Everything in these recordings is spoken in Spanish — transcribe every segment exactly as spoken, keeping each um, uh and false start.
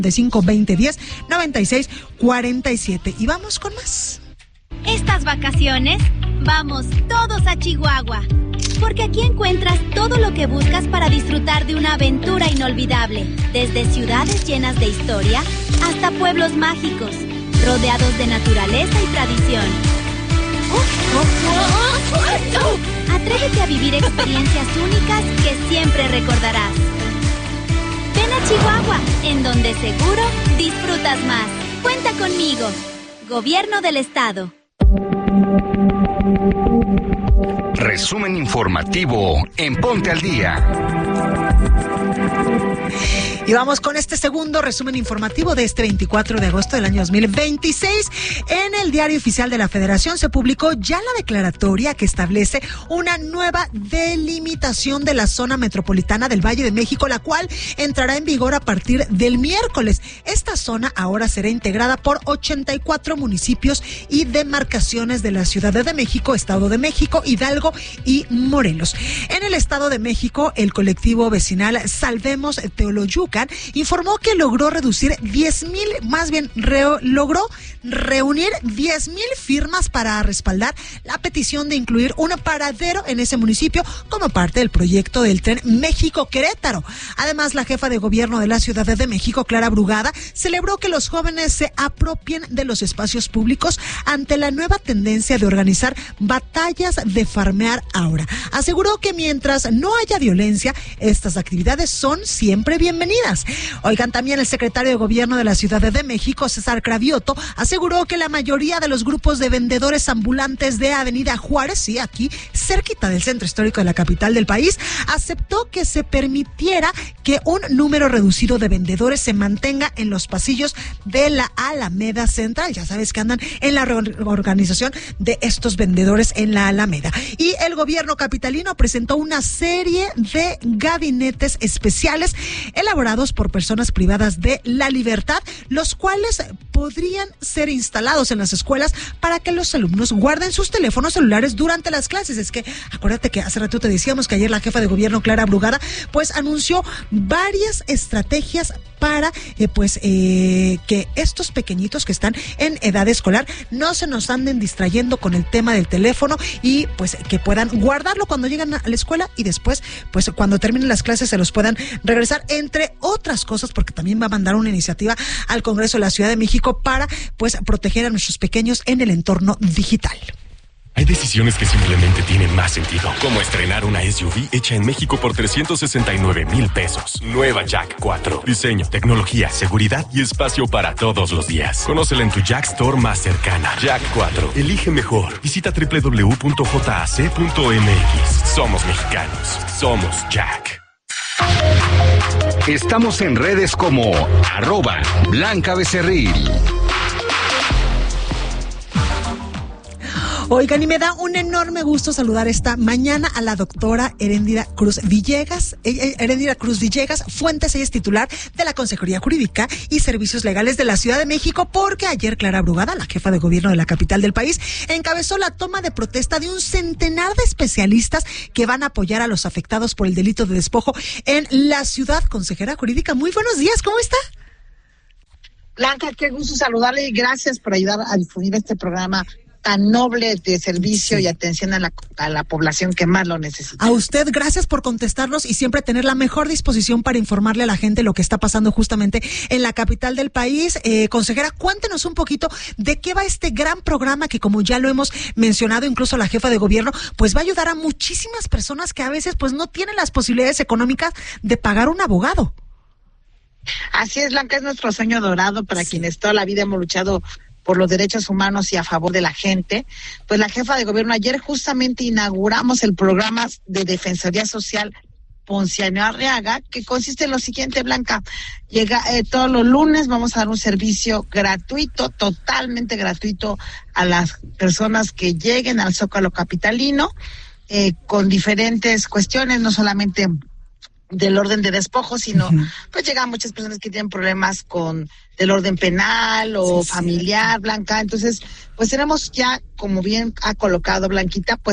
cinco veinte diez noventa y seis cuarenta y siete. Y vamos con más. Estas vacaciones, vamos todos a Chihuahua, porque aquí encuentras todo lo que buscas para disfrutar de una aventura inolvidable, desde ciudades llenas de historia hasta pueblos mágicos, rodeados de naturaleza y tradición. Atrévete a vivir experiencias únicas que siempre recordarás. Ven a Chihuahua, en donde seguro disfrutas más. Cuenta conmigo. Gobierno del Estado. Resumen informativo en Ponte al Día. Y vamos con este segundo resumen informativo de este veinticuatro de agosto del año dos mil veintiséis. En el Diario Oficial de la Federación se publicó ya la declaratoria que establece una nueva delimitación de la zona metropolitana del Valle de México, la cual entrará en vigor a partir del miércoles. Esta zona ahora será integrada por ochenta y cuatro municipios y demarcaciones de la Ciudad de México, Estado de México, Hidalgo y Morelos. En el Estado de México, el colectivo vecinal Salvemos Teoloyucan informó que logró reducir diez mil, más bien re, logró reunir diez mil firmas para respaldar la petición de incluir un paradero en ese municipio como parte del proyecto del tren México-Querétaro. Además, la jefa de gobierno de la Ciudad de México, Clara Brugada, celebró que los jóvenes se apropien de los espacios públicos ante la nueva tendencia de organizar batallas de farmear ahora. Aseguró que mientras no haya violencia, estas actividades son siempre bienvenidas. Oigan, también el secretario de Gobierno de la Ciudad de México, César Cravioto, aseguró que la mayoría de los grupos de vendedores ambulantes de Avenida Juárez, sí, aquí cerquita del centro histórico de la capital del país, aceptó que se permitiera que un número reducido de vendedores se mantenga en los pasillos de la Alameda Central. Ya sabes que andan en la reorganización de estos vendedores en la Alameda. Y el gobierno capitalino presentó una serie de gabinetes especiales elaborados por personas privadas de la libertad, los cuales podrían ser instalados en las escuelas para que los alumnos guarden sus teléfonos celulares durante las clases. Es que acuérdate que hace rato te decíamos que ayer la jefa de gobierno, Clara Brugada, pues anunció varias estrategias para eh, pues eh, que estos pequeñitos que están en edad escolar no se nos anden distrayendo con el tema del teléfono y pues que puedan guardarlo cuando llegan a la escuela y después pues cuando terminen las clases se los puedan regresar, entre otras cosas, porque también va a mandar una iniciativa al Congreso de la Ciudad de México para pues proteger a nuestros pequeños en el entorno digital. Hay decisiones que simplemente tienen más sentido, como estrenar una S U V hecha en México por trescientos sesenta y nueve mil pesos. Nueva Jack cuatro. Diseño, tecnología, seguridad y espacio para todos los días. Conócela en tu Jack Store más cercana. Jack cuatro. Elige mejor. Visita doble u doble u doble u punto j a c punto m x. Somos mexicanos. Somos Jack. Estamos en redes como arroba Blanca Becerril. Oigan, y me da un enorme gusto saludar esta mañana a la doctora Heréndira Cruz Villegas. Heréndira Cruz Villegas Fuentes, ella es titular de la Consejería Jurídica y Servicios Legales de la Ciudad de México, porque ayer Clara Brugada, la jefa de gobierno de la capital del país, encabezó la toma de protesta de un centenar de especialistas que van a apoyar a los afectados por el delito de despojo en la ciudad. Consejera Jurídica, muy buenos días, ¿cómo está? Blanca, qué gusto saludarle y gracias por ayudar a difundir este programa tan noble de servicio sí. y atención a la, a la población que más lo necesita. A usted, gracias por contestarnos y siempre tener la mejor disposición para informarle a la gente lo que está pasando justamente en la capital del país. Eh, consejera, cuéntenos un poquito de qué va este gran programa que, como ya lo hemos mencionado, incluso la jefa de gobierno, pues va a ayudar a muchísimas personas que a veces pues no tienen las posibilidades económicas de pagar un abogado. Así es, Blanca, es nuestro sueño dorado para sí. quienes toda la vida hemos luchado por los derechos humanos y a favor de la gente. Pues la jefa de gobierno, ayer justamente inauguramos el programa de Defensoría Social Ponciano Arriaga, que consiste en lo siguiente, Blanca. Llega eh, todos los lunes, vamos a dar un servicio gratuito, totalmente gratuito, a las personas que lleguen al Zócalo capitalino, eh, con diferentes cuestiones, no solamente del orden de despojo, sino uh-huh. pues llegan muchas personas que tienen problemas con del orden penal o sí, familiar, sí. Blanca. Entonces, pues tenemos ya, como bien ha colocado Blanquita, pues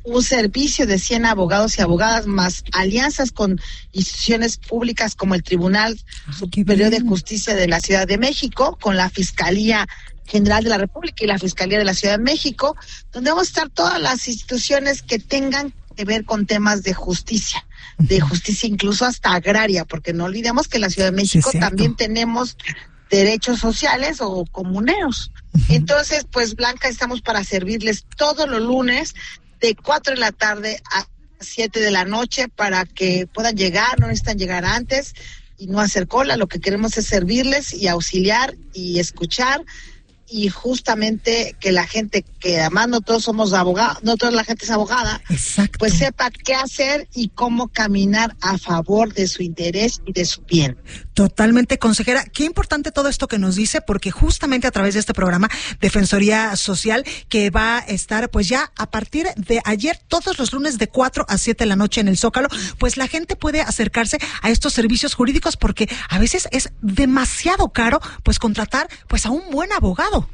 un servicio de cien abogados y abogadas, más alianzas con instituciones públicas como el Tribunal ah, Superior de Justicia de la Ciudad de México, con la Fiscalía General de la República y la Fiscalía de la Ciudad de México, donde vamos a estar todas las instituciones que tengan que ver con temas de justicia, de justicia incluso hasta agraria, porque no olvidemos que en la Ciudad de México sí, también tenemos derechos sociales o comuneros. Uh-huh. Entonces, pues Blanca, estamos para servirles todos los lunes de cuatro de la tarde a siete de la noche para que puedan llegar, no necesitan llegar antes y no hacer cola. Lo que queremos es servirles y auxiliar y escuchar, y justamente que la gente, que además no todos somos abogados, no toda la gente es abogada, exacto, pues sepa qué hacer y cómo caminar a favor de su interés y de su bien. Totalmente, consejera. Qué importante todo esto que nos dice, porque justamente a través de este programa Defensoría Social, que va a estar pues ya a partir de ayer, todos los lunes de cuatro a siete de la noche en el Zócalo, pues la gente puede acercarse a estos servicios jurídicos, porque a veces es demasiado caro pues contratar pues a un buen abogado.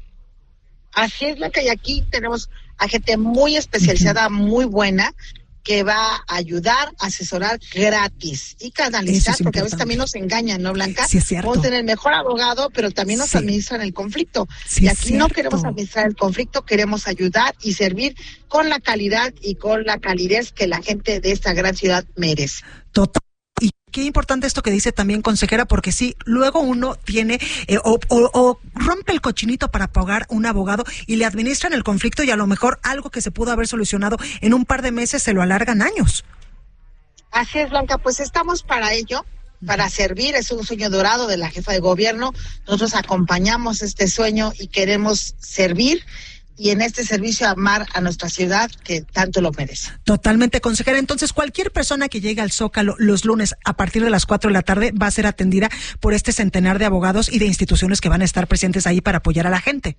Así es, Blanca, y aquí tenemos a gente muy especializada, uh-huh, muy buena, que va a ayudar, asesorar gratis y canalizar, porque a veces también nos engañan, ¿no, Blanca? Sí, es cierto. Vamos a tener el mejor abogado, pero también nos sí. administran el conflicto. Sí, y aquí cierto. No queremos administrar el conflicto, queremos ayudar y servir con la calidad y con la calidez que la gente de esta gran ciudad merece. Total. Y qué importante esto que dice también, consejera, porque sí, luego uno tiene eh, o, o, o rompe el cochinito para pagar un abogado y le administran el conflicto, y a lo mejor algo que se pudo haber solucionado en un par de meses se lo alargan años. Así es, Blanca, pues estamos para ello, para servir. Es un sueño dorado de la jefa de gobierno. Nosotros acompañamos este sueño y queremos servir, y en este servicio amar a nuestra ciudad, que tanto lo merece. Totalmente, consejera. Entonces, cualquier persona que llegue al Zócalo los lunes a partir de las cuatro de la tarde va a ser atendida por este centenar de abogados y de instituciones que van a estar presentes ahí para apoyar a la gente.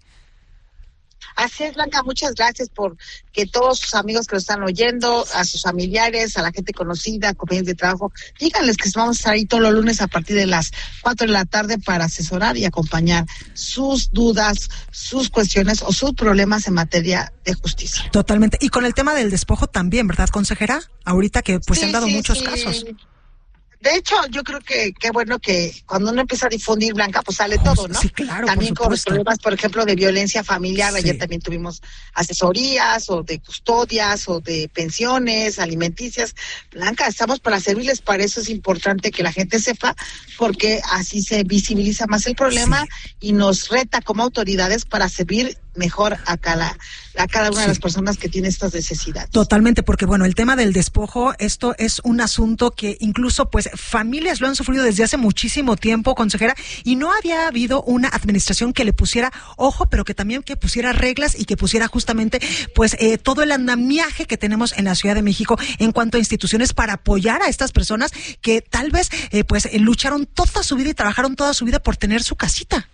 Así es, Blanca, muchas gracias por que todos sus amigos que lo están oyendo, a sus familiares, a la gente conocida, compañeros de trabajo, díganles que vamos a estar ahí todos los lunes a partir de las cuatro de la tarde para asesorar y acompañar sus dudas, sus cuestiones o sus problemas en materia de justicia. Totalmente. Y con el tema del despojo también, ¿verdad, consejera? Ahorita que pues sí, se han dado sí, muchos sí. casos. De hecho, yo creo que qué bueno que cuando uno empieza a difundir, Blanca, pues sale oh, todo, ¿no? Sí, claro, también por con los problemas, por ejemplo, de violencia familiar. Sí. Ayer también tuvimos asesorías o de custodias o de pensiones alimenticias. Blanca, estamos para servirles, para eso es importante que la gente sepa, porque así se visibiliza más el problema sí. y nos reta como autoridades para servir mejor a cada, a cada una sí. de las personas que tiene estas necesidades. Totalmente, porque bueno, el tema del despojo, esto es un asunto que incluso pues familias lo han sufrido desde hace muchísimo tiempo, consejera, y no había habido una administración que le pusiera ojo, pero que también que pusiera reglas y que pusiera justamente pues eh, todo el andamiaje que tenemos en la Ciudad de México en cuanto a instituciones para apoyar a estas personas que tal vez eh, pues eh, lucharon toda su vida y trabajaron toda su vida por tener su casita.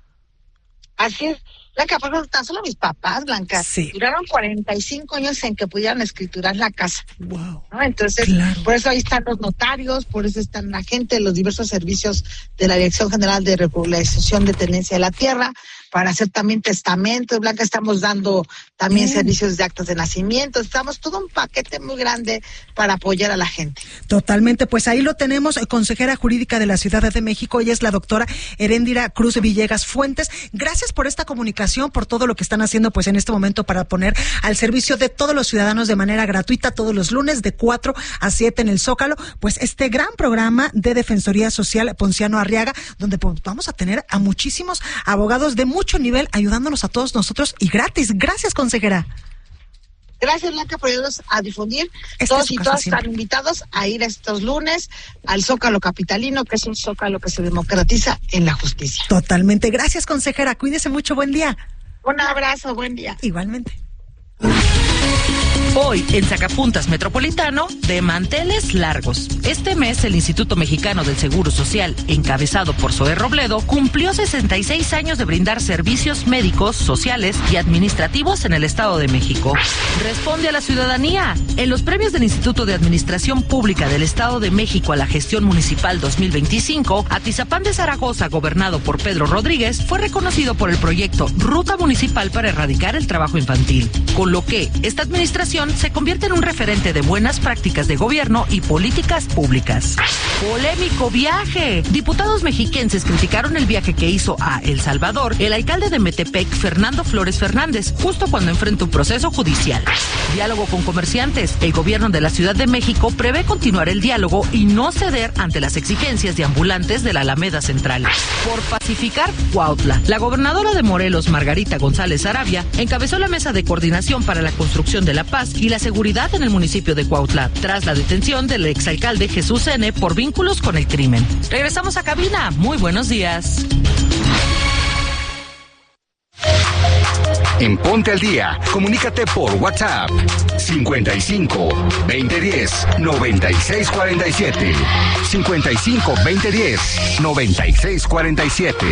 Así es. Blanca, por ejemplo, tan solo mis papás, Blanca, sí. duraron cuarenta y cinco años en que pudieran escriturar la casa. Wow. ¿No? Entonces, claro. por eso ahí están los notarios, por eso están la gente de los diversos servicios de la Dirección General de Regularización de Tenencia de la Tierra, para hacer también testamentos. Blanca, estamos dando también Bien. servicios de actas de nacimiento. Estamos todo un paquete muy grande para apoyar a la gente. Totalmente, pues ahí lo tenemos, consejera jurídica de la Ciudad de México. Ella es la doctora Heréndira Cruz Villegas Fuentes. Gracias por esta comunicación, por todo lo que están haciendo pues en este momento para poner al servicio de todos los ciudadanos de manera gratuita todos los lunes de cuatro a siete en el Zócalo, pues este gran programa de Defensoría Social Ponciano Arriaga, donde pues, vamos a tener a muchísimos abogados de mucho nivel ayudándonos a todos nosotros y gratis. Gracias, consejera. Gracias, Blanca, por ayudarnos a difundir. Este Todos y todas siempre. Están invitados a ir estos lunes al Zócalo Capitalino, que es un Zócalo que se democratiza en la justicia. Totalmente. Gracias, consejera. Cuídese mucho. Buen día. Un abrazo. Buen día. Igualmente. Hoy, en Sacapuntas Metropolitano, de manteles largos. Este mes, el Instituto Mexicano del Seguro Social, encabezado por Zoé Robledo, cumplió sesenta y seis años de brindar servicios médicos, sociales y administrativos en el Estado de México. Responde a la ciudadanía. En los premios del Instituto de Administración Pública del Estado de México a la Gestión Municipal dos mil veinticinco, Atizapán de Zaragoza, gobernado por Pedro Rodríguez, fue reconocido por el proyecto Ruta Municipal para Erradicar el Trabajo Infantil, con lo que esta administración administración se convierte en un referente de buenas prácticas de gobierno y políticas públicas. Polémico viaje. Diputados mexiquenses criticaron el viaje que hizo a El Salvador el alcalde de Metepec, Fernando Flores Fernández, justo cuando enfrenta un proceso judicial. Diálogo con comerciantes. El gobierno de la Ciudad de México prevé continuar el diálogo y no ceder ante las exigencias de ambulantes de la Alameda Central. Por pacificar Cuautla. La gobernadora de Morelos, Margarita González Arabia, encabezó la mesa de coordinación para la construcción de la paz y la seguridad en el municipio de Cuautla, tras la detención del exalcalde Jesús N. por vínculos con el crimen. Regresamos a cabina. Muy buenos días. En Ponte al Día, comunícate por WhatsApp cincuenta y cinco, veinte diez, noventa y seis cuarenta y siete. cincuenta y cinco, veinte diez, noventa y seis cuarenta y siete.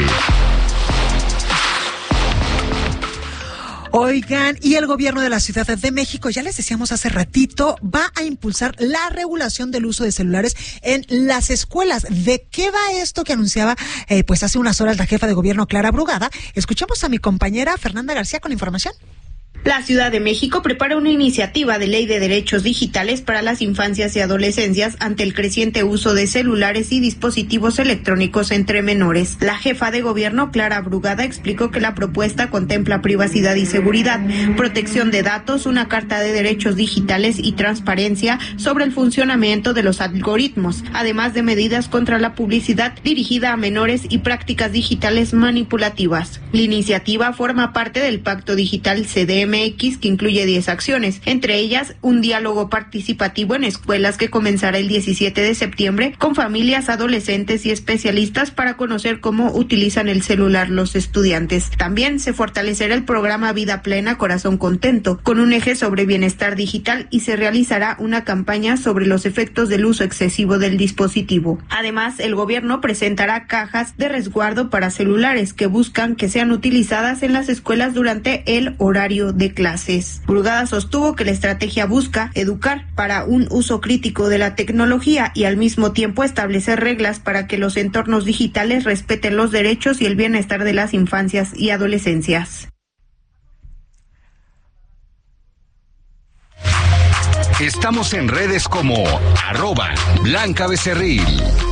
Oigan, y el gobierno de la Ciudad de México, ya les decíamos hace ratito, va a impulsar la regulación del uso de celulares en las escuelas. ¿De qué va esto que anunciaba eh, pues hace unas horas la jefa de gobierno Clara Brugada? Escuchamos a mi compañera Fernanda García con la información. La Ciudad de México prepara una iniciativa de ley de derechos digitales para las infancias y adolescencias ante el creciente uso de celulares y dispositivos electrónicos entre menores. La jefa de gobierno, Clara Brugada, explicó que la propuesta contempla privacidad y seguridad, protección de datos, una carta de derechos digitales y transparencia sobre el funcionamiento de los algoritmos, además de medidas contra la publicidad dirigida a menores y prácticas digitales manipulativas. La iniciativa forma parte del Pacto Digital C D M X, que incluye diez acciones, entre ellas un diálogo participativo en escuelas que comenzará el diecisiete de septiembre con familias, adolescentes y especialistas para conocer cómo utilizan el celular los estudiantes. También se fortalecerá el programa Vida Plena, Corazón Contento, con un eje sobre bienestar digital, y se realizará una campaña sobre los efectos del uso excesivo del dispositivo. Además, el gobierno presentará cajas de resguardo para celulares que buscan que sean utilizadas en las escuelas durante el horario de clases. Brugada sostuvo que la estrategia busca educar para un uso crítico de la tecnología y al mismo tiempo establecer reglas para que los entornos digitales respeten los derechos y el bienestar de las infancias y adolescencias. Estamos en redes como arroba Blanca Becerril.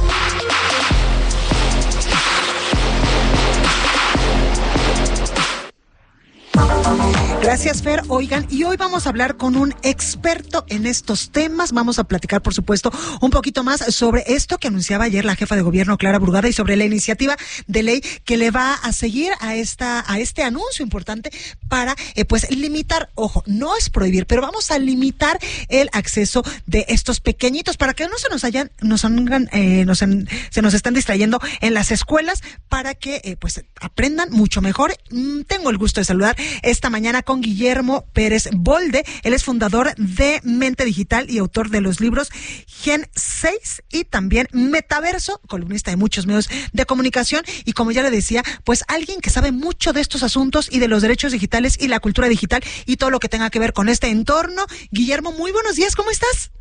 Gracias, Fer. Oigan, y hoy vamos a hablar con un experto en estos temas. Vamos a platicar, por supuesto, un poquito más sobre esto que anunciaba ayer la jefa de gobierno Clara Brugada y sobre la iniciativa de ley que le va a seguir a esta a este anuncio importante para eh, pues limitar, ojo, no es prohibir, pero vamos a limitar el acceso de estos pequeñitos para que no se nos hayan, nos hagan, eh, nos en, se nos estén distrayendo en las escuelas, para que eh, pues aprendan mucho mejor. Mm, tengo el gusto de saludar esta mañana con Guillermo Pérez Bolde. Él es fundador de Mente Digital y autor de los libros Gen seis y también Metaverso, columnista de muchos medios de comunicación, y como ya le decía, pues alguien que sabe mucho de estos asuntos y de los derechos digitales y la cultura digital y todo lo que tenga que ver con este entorno. Guillermo, muy buenos días, ¿cómo estás?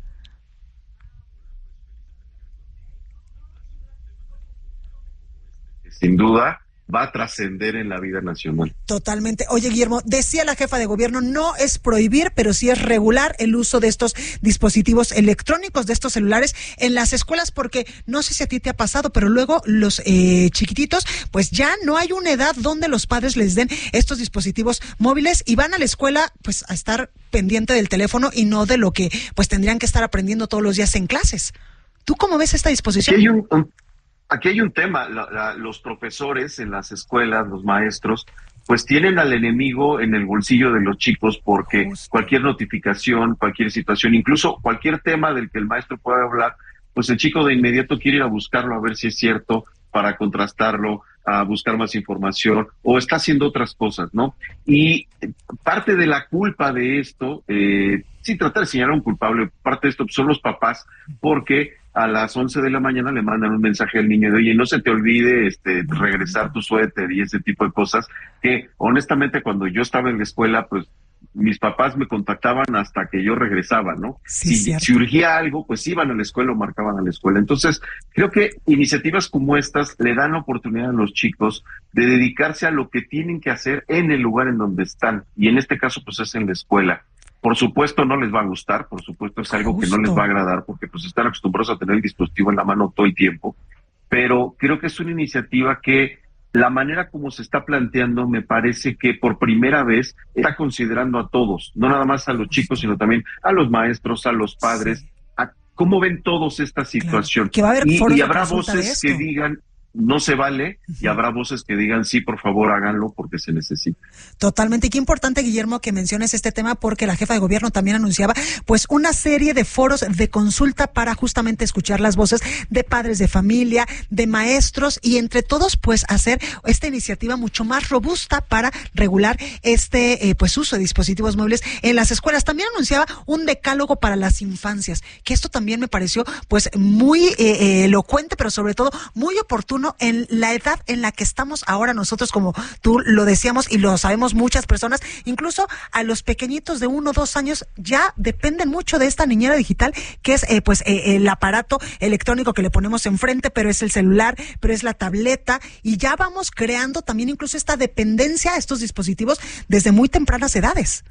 Sin duda va a trascender en la vida nacional. Totalmente. Oye, Guillermo, decía la jefa de gobierno, no es prohibir, pero sí es regular el uso de estos dispositivos electrónicos, de estos celulares en las escuelas, porque no sé si a ti te ha pasado, pero luego los eh, chiquititos, pues ya no hay una edad donde los padres les den estos dispositivos móviles y van a la escuela pues a estar pendiente del teléfono y no de lo que pues tendrían que estar aprendiendo todos los días en clases. ¿Tú cómo ves esta disposición? Aquí hay un, un, aquí hay un tema, la, la, los profesores en las escuelas, los maestros, pues tienen al enemigo en el bolsillo de los chicos, porque Justo. cualquier notificación, cualquier situación, incluso cualquier tema del que el maestro pueda hablar, pues el chico de inmediato quiere ir a buscarlo a ver si es cierto, para contrastarlo, a buscar más información, o está haciendo otras cosas, ¿no? Y parte de la culpa de esto, eh, sin tratar de señalar a un culpable, parte de esto son los papás, porque a las once de la mañana le mandan un mensaje al niño de, oye, no se te olvide este regresar tu suéter y ese tipo de cosas, que honestamente cuando yo estaba en la escuela, pues mis papás me contactaban hasta que yo regresaba, ¿no? Sí, si, si urgía algo, pues iban a la escuela o marcaban a la escuela. Entonces, creo que iniciativas como estas le dan la oportunidad a los chicos de dedicarse a lo que tienen que hacer en el lugar en donde están, y en este caso, pues es en la escuela. Por supuesto no les va a gustar, por supuesto es algo Justo. que no les va a agradar porque pues están acostumbrados a tener el dispositivo en la mano todo el tiempo, pero creo que es una iniciativa que la manera como se está planteando me parece que por primera vez está considerando a todos, no nada más a los chicos, sino también a los maestros, a los padres, sí. a cómo ven todos esta situación. Claro, que va a haber y, foros y de habrá consulta de voces esto. que digan no se vale, uh-huh. y habrá voces que digan sí, por favor háganlo porque se necesita. Totalmente, y qué importante, Guillermo, que menciones este tema, porque la jefa de gobierno también anunciaba pues una serie de foros de consulta para justamente escuchar las voces de padres de familia, de maestros, y entre todos pues hacer esta iniciativa mucho más robusta para regular este eh, pues uso de dispositivos móviles en las escuelas. También anunciaba un decálogo para las infancias, que esto también me pareció pues muy eh, eh, elocuente, pero sobre todo muy oportuno en la edad en la que estamos ahora nosotros, como tú lo decíamos y lo sabemos muchas personas, incluso a los pequeñitos de uno o dos años ya dependen mucho de esta niñera digital, que es eh, pues eh, el aparato electrónico que le ponemos enfrente, pero es el celular, pero es la tableta, y ya vamos creando también incluso esta dependencia a estos dispositivos desde muy tempranas edades.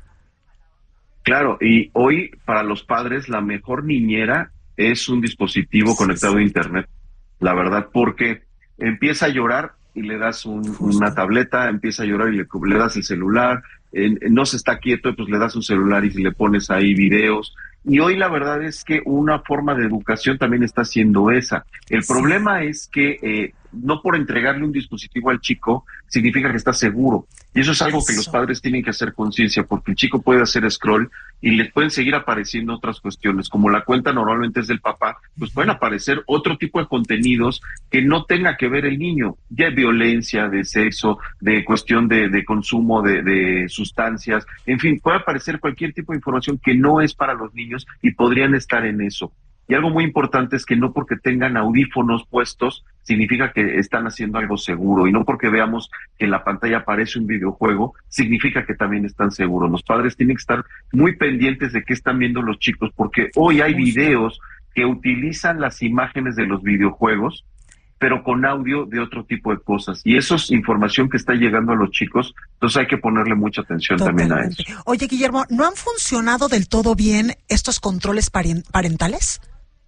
Claro, y hoy para los padres la mejor niñera es un dispositivo sí, conectado sí. a internet, la verdad, porque empieza a llorar y le das un, una tableta, empieza a llorar y le, le das el celular, eh, no se está quieto, pues le das un celular y le pones ahí videos. Y hoy la verdad es que una forma de educación también está siendo esa. El sí. problema es que eh, no por entregarle un dispositivo al chico significa que está seguro. Y eso es algo eso. que los padres tienen que hacer conciencia, porque el chico puede hacer scroll y le pueden seguir apareciendo otras cuestiones. Como la cuenta normalmente es del papá, pues pueden aparecer otro tipo de contenidos que no tenga que ver el niño, de violencia, de sexo, de cuestión de, de consumo de, de sustancias, en fin, puede aparecer cualquier tipo de información que no es para los niños y podrían estar en eso. Y algo muy importante es que no porque tengan audífonos puestos significa que están haciendo algo seguro, y no porque veamos que en la pantalla aparece un videojuego significa que también están seguros. Los padres tienen que estar muy pendientes de qué están viendo los chicos, porque hoy hay videos que utilizan las imágenes de los videojuegos pero con audio de otro tipo de cosas. Y eso es información que está llegando a los chicos, entonces hay que ponerle mucha atención Totalmente. también a eso. Oye, Guillermo, ¿no han funcionado del todo bien estos controles parentales?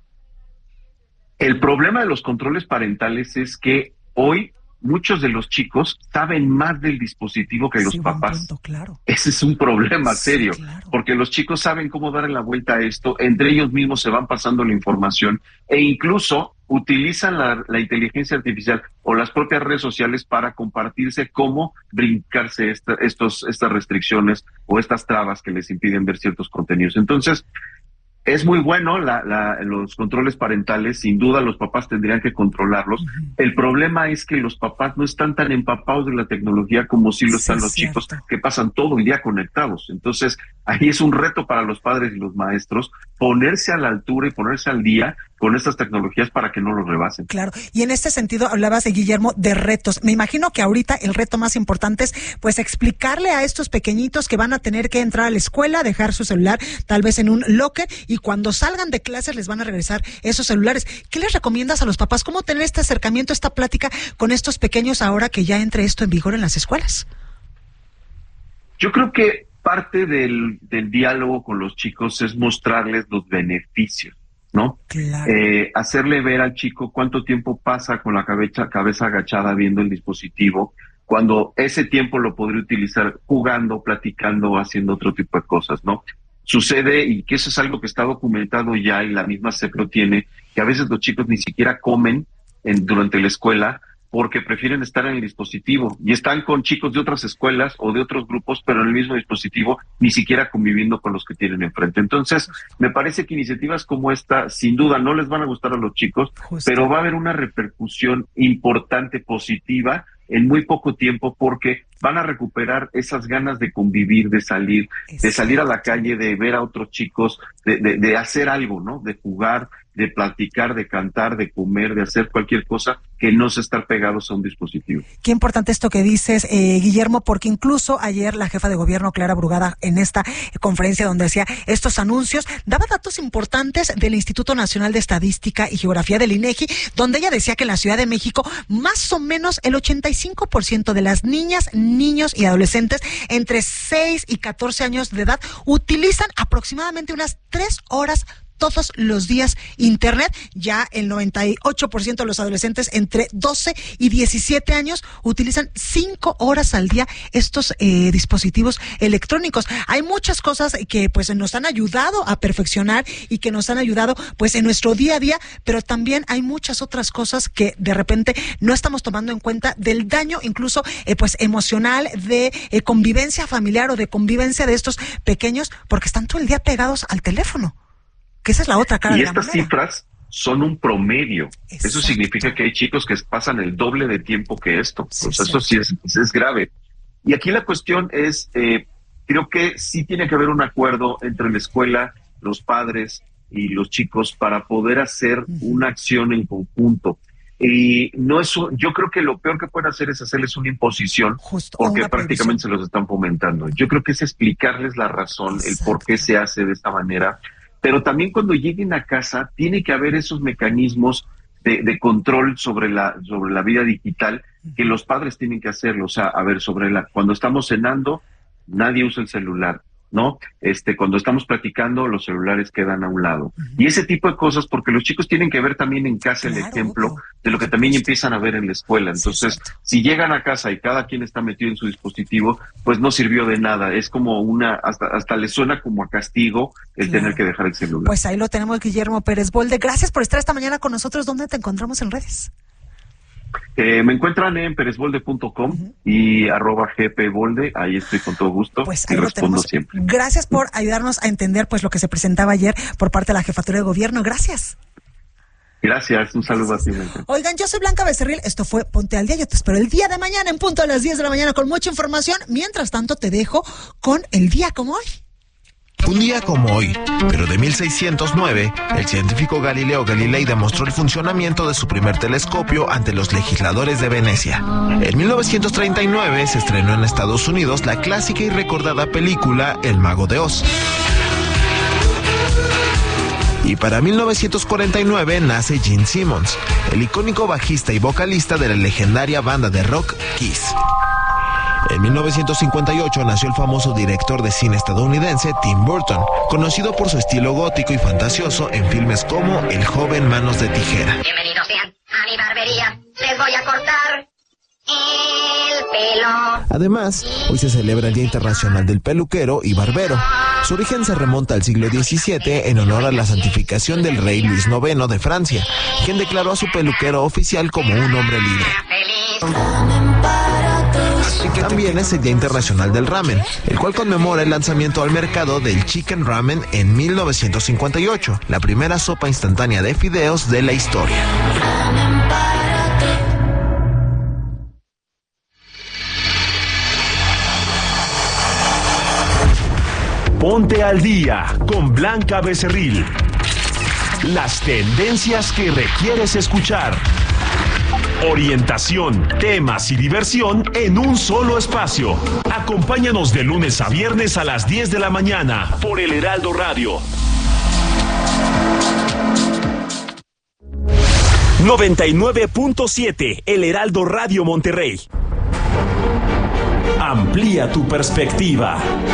El problema de los controles parentales es que hoy muchos de los chicos saben más del dispositivo que los sí, papás. Punto, claro. Ese es un problema sí, serio, claro. porque los chicos saben cómo darle la vuelta a esto, entre ellos mismos se van pasando la información e incluso utilizan la, la inteligencia artificial o las propias redes sociales para compartirse cómo brincarse esta, estos, estas restricciones o estas trabas que les impiden ver ciertos contenidos. Entonces, es muy bueno la, la, los controles parentales, sin duda los papás tendrían que controlarlos. Uh-huh. El problema es que los papás no están tan empapados de la tecnología como sí lo están sí, los cierto. chicos, que pasan todo el día conectados. Entonces, ahí es un reto para los padres y los maestros ponerse a la altura y ponerse al día con estas tecnologías para que no los rebasen. Claro, y en este sentido hablabas de Guillermo de retos. Me imagino que ahorita el reto más importante es pues explicarle a estos pequeñitos que van a tener que entrar a la escuela, dejar su celular tal vez en un locker, y cuando salgan de clases les van a regresar esos celulares. ¿Qué les recomiendas a los papás? ¿Cómo tener este acercamiento, esta plática con estos pequeños ahora que ya entre esto en vigor en las escuelas? Yo creo que parte del, del diálogo con los chicos es mostrarles los beneficios, ¿no? Claro. Eh, hacerle ver al chico cuánto tiempo pasa con la cabeza, cabeza agachada viendo el dispositivo, cuando ese tiempo lo podría utilizar jugando, platicando, haciendo otro tipo de cosas, ¿no? Sucede, y que eso es algo que está documentado ya, y la misma C E P lo tiene, que a veces los chicos ni siquiera comen en, durante la escuela porque prefieren estar en el dispositivo, y están con chicos de otras escuelas o de otros grupos, pero en el mismo dispositivo, ni siquiera conviviendo con los que tienen enfrente. Entonces, me parece que iniciativas como esta, sin duda, no les van a gustar a los chicos, Justo. pero va a haber una repercusión importante, positiva, en muy poco tiempo, porque van a recuperar esas ganas de convivir, de salir, Exacto. de salir a la calle, de ver a otros chicos, de, de, de hacer algo, ¿no? De jugar, de de platicar, de cantar, de comer, de hacer cualquier cosa que no sea estar pegados a un dispositivo. Qué importante esto que dices, eh, Guillermo, porque incluso ayer la jefa de gobierno, Clara Brugada, en esta conferencia donde hacía estos anuncios, daba datos importantes del Instituto Nacional de Estadística y Geografía del INEGI, donde ella decía que en la Ciudad de México más o menos el ochenta y cinco por ciento de las niñas, niños y adolescentes entre seis y catorce años de edad utilizan aproximadamente unas tres horas todos los días Internet. Ya el noventa y ocho por ciento de los adolescentes entre doce y diecisiete años utilizan cinco horas al día estos eh, dispositivos electrónicos. Hay muchas cosas que pues nos han ayudado a perfeccionar y que nos han ayudado pues en nuestro día a día, pero también hay muchas otras cosas que de repente no estamos tomando en cuenta del daño incluso eh, pues emocional, de eh, convivencia familiar o de convivencia de estos pequeños, porque están todo el día pegados al teléfono. Que esa es la otra cara y de la estas moneda. Cifras son un promedio. Exacto. Eso significa que hay chicos que pasan el doble de tiempo que esto. Sí, o sea, eso sí es, es grave. Y aquí la cuestión es, eh, creo que sí tiene que haber un acuerdo entre la escuela, los padres y los chicos para poder hacer uh-huh. una acción en conjunto. Y no es un, yo creo que lo peor que pueden hacer es hacerles una imposición, Justo, porque una prácticamente prohibición. se los están fomentando. Yo creo que es explicarles la razón, Exacto. el por qué se hace de esta manera. Pero también cuando lleguen a casa tiene que haber esos mecanismos de, de control sobre la sobre la vida digital que los padres tienen que hacerlo. O sea, a ver, sobre la cuando estamos cenando, nadie usa el celular, ¿no? Este, cuando estamos platicando, los celulares quedan a un lado. Uh-huh. Y ese tipo de cosas, porque los chicos tienen que ver también en casa claro, el ejemplo obvio. de lo que también empiezan a ver en la escuela. Entonces, sí, si llegan a casa y cada quien está metido en su dispositivo, pues no sirvió de nada. Es como una, hasta, hasta les suena como a castigo el claro. tener que dejar el celular. Pues ahí lo tenemos, Guillermo Pérez Bolde. Gracias por estar esta mañana con nosotros. ¿Dónde te encontramos en redes? Eh, me encuentran en perezbolde punto com uh-huh. y arroba gpbolde, ahí estoy con todo gusto pues y respondo siempre. Gracias por ayudarnos a entender pues lo que se presentaba ayer por parte de la Jefatura de Gobierno. Gracias. Gracias, un saludo Gracias. a ti. Oigan, yo soy Blanca Becerril, esto fue Ponte al Día, yo te espero el día de mañana en punto a las diez de la mañana con mucha información. Mientras tanto te dejo con el día como hoy. Un día como hoy, pero de mil seiscientos nueve, el científico Galileo Galilei demostró el funcionamiento de su primer telescopio ante los legisladores de Venecia. En mil novecientos treinta y nueve se estrenó en Estados Unidos la clásica y recordada película El Mago de Oz. Y para mil novecientos cuarenta y nueve nace Gene Simmons, el icónico bajista y vocalista de la legendaria banda de rock Kiss. En mil novecientos cincuenta y ocho nació el famoso director de cine estadounidense Tim Burton, conocido por su estilo gótico y fantasioso en filmes como El joven manos de tijera. Bienvenidos sean a mi barbería, les voy a cortar el pelo. Además, hoy se celebra el Día Internacional del Peluquero y Barbero. Su origen se remonta al siglo diecisiete en honor a la santificación del rey Luis noveno de Francia, quien declaró a su peluquero oficial como un hombre libre. También es el Día Internacional del Ramen, el cual conmemora el lanzamiento al mercado del Chicken Ramen en mil novecientos cincuenta y ocho, la primera sopa instantánea de fideos de la historia. Ponte al día con Blanca Becerril. Las tendencias que requieres escuchar. Orientación, temas y diversión en un solo espacio. Acompáñanos de lunes a viernes a las diez de la mañana por El Heraldo Radio. noventa y nueve punto siete El Heraldo Radio Monterrey. Amplía tu perspectiva.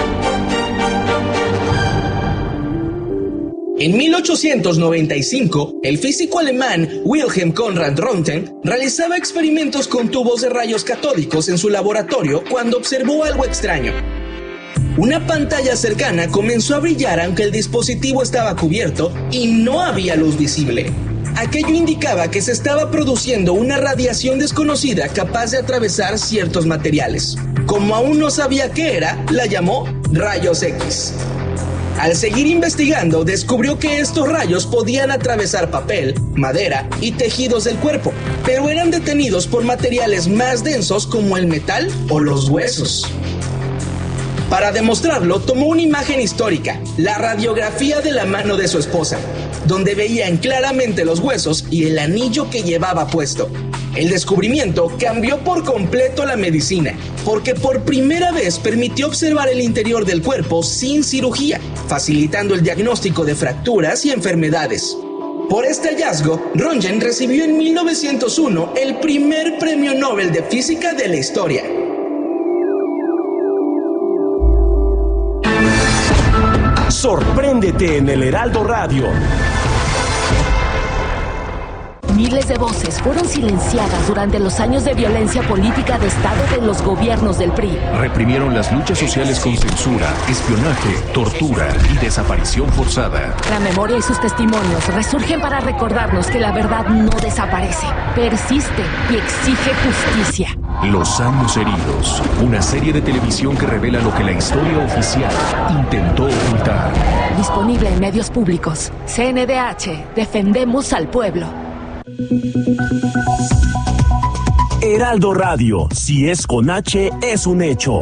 En mil ochocientos noventa y cinco, el físico alemán Wilhelm Conrad Röntgen realizaba experimentos con tubos de rayos catódicos en su laboratorio cuando observó algo extraño. Una pantalla cercana comenzó a brillar aunque el dispositivo estaba cubierto y no había luz visible. Aquello indicaba que se estaba produciendo una radiación desconocida capaz de atravesar ciertos materiales. Como aún no sabía qué era, la llamó rayos X. Al seguir investigando, descubrió que estos rayos podían atravesar papel, madera y tejidos del cuerpo, pero eran detenidos por materiales más densos como el metal o los huesos. Para demostrarlo, tomó una imagen histórica, la radiografía de la mano de su esposa, donde veían claramente los huesos y el anillo que llevaba puesto. El descubrimiento cambió por completo la medicina, porque por primera vez permitió observar el interior del cuerpo sin cirugía, facilitando el diagnóstico de fracturas y enfermedades. Por este hallazgo, Röntgen recibió en mil novecientos uno el primer premio Nobel de Física de la historia. Sorpréndete en el Heraldo Radio. Miles de voces fueron silenciadas durante los años de violencia política de Estado de los gobiernos del P R I. Reprimieron las luchas sociales con censura, espionaje, tortura y desaparición forzada. La memoria y sus testimonios resurgen para recordarnos que la verdad no desaparece, persiste y exige justicia. Los años heridos, una serie de televisión que revela lo que la historia oficial intentó ocultar. Disponible en medios públicos. C N D H, defendemos al pueblo. Heraldo Radio, si es con H, es un hecho.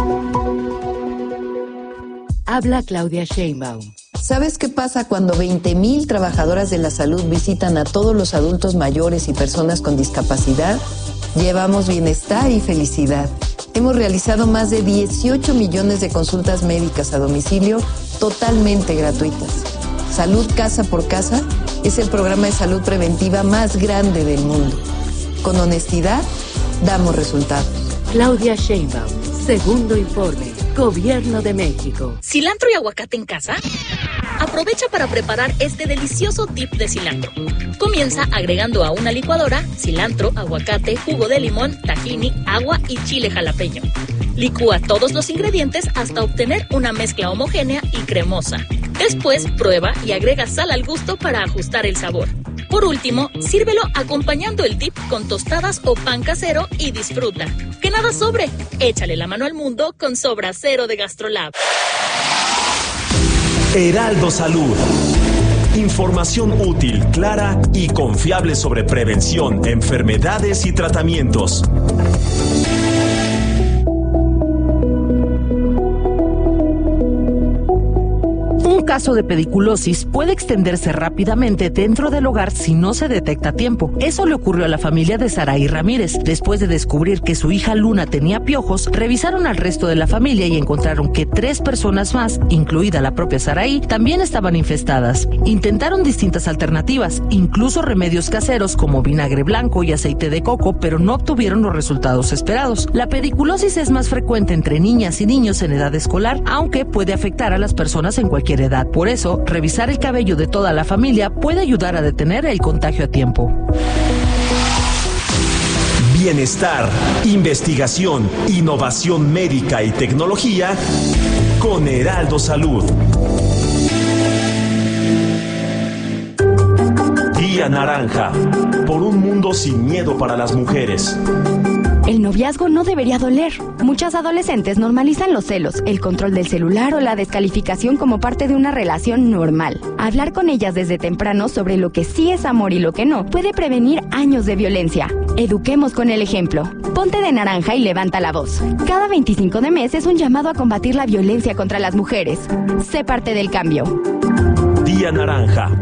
Habla Claudia Sheinbaum. ¿Sabes qué pasa cuando veinte mil trabajadoras de la salud visitan a todos los adultos mayores y personas con discapacidad? Llevamos bienestar y felicidad. Hemos realizado más de dieciocho millones de consultas médicas a domicilio totalmente gratuitas. Salud Casa por Casa es el programa de salud preventiva más grande del mundo. Con honestidad, damos resultados. Claudia Sheinbaum, segundo informe, Gobierno de México. ¿Cilantro y aguacate en casa? Aprovecha para preparar este delicioso dip de cilantro. Comienza agregando a una licuadora cilantro, aguacate, jugo de limón, tahini, agua y chile jalapeño. Licúa todos los ingredientes hasta obtener una mezcla homogénea y cremosa. Después prueba y agrega sal al gusto para ajustar el sabor. Por último, sírvelo acompañando el dip con tostadas o pan casero y disfruta. ¡Que nada sobre! Échale la mano al mundo con Sobra Cero de GastroLab. Heraldo Salud. Información útil, clara y confiable sobre prevención, enfermedades y tratamientos. Un caso de pediculosis puede extenderse rápidamente dentro del hogar si no se detecta a tiempo. Eso le ocurrió a la familia de Saraí Ramírez. Después de descubrir que su hija Luna tenía piojos, revisaron al resto de la familia y encontraron que tres personas más, incluida la propia Saraí, también estaban infestadas. Intentaron distintas alternativas, incluso remedios caseros como vinagre blanco y aceite de coco, pero no obtuvieron los resultados esperados. La pediculosis es más frecuente entre niñas y niños en edad escolar, aunque puede afectar a las personas en cualquier edad. Por eso, revisar el cabello de toda la familia puede ayudar a detener el contagio a tiempo. Bienestar, investigación, innovación médica y tecnología con Heraldo Salud. Día Naranja, por un mundo sin miedo para las mujeres. El noviazgo no debería doler. Muchas adolescentes normalizan los celos, el control del celular o la descalificación como parte de una relación normal. Hablar con ellas desde temprano sobre lo que sí es amor y lo que no puede prevenir años de violencia. Eduquemos con el ejemplo. Ponte de naranja y levanta la voz. Cada veinticinco de mes es un llamado a combatir la violencia contra las mujeres. Sé parte del cambio. Día Naranja,